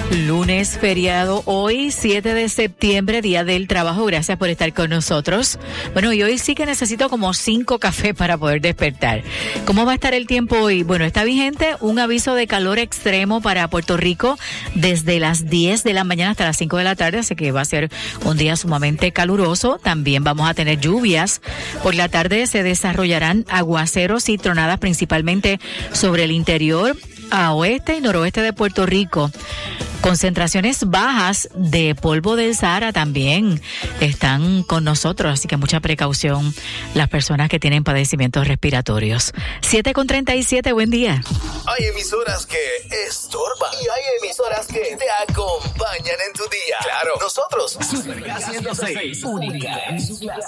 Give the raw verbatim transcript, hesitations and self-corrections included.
Lunes feriado, hoy siete de septiembre, Día del Trabajo. Gracias por estar con nosotros. Bueno, y hoy sí que necesito como cinco cafés para poder despertar. ¿Cómo va a estar el tiempo hoy? Bueno, está vigente un aviso de calor extremo para Puerto Rico desde las diez de la mañana hasta las cinco de la tarde, así que va a ser un día sumamente caluroso. También vamos a tener lluvias. Por la tarde se desarrollarán aguaceros y tronadas principalmente sobre el interior, a oeste y noroeste de Puerto Rico. Concentraciones bajas de polvo del Sahara también están con nosotros, así que mucha precaución las personas que tienen padecimientos respiratorios. siete con treinta y siete, buen día. Hay emisoras que estorban y hay emisoras que te acompañan en tu día. Claro, nosotros. Super ciento seis, única en su clase.